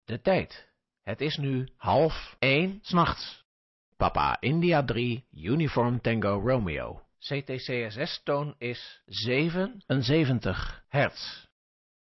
De tijd. Het is nu 12:30 's nachts. Papa India 3, Uniform Tango Romeo. CTCSS-toon is 77 hertz.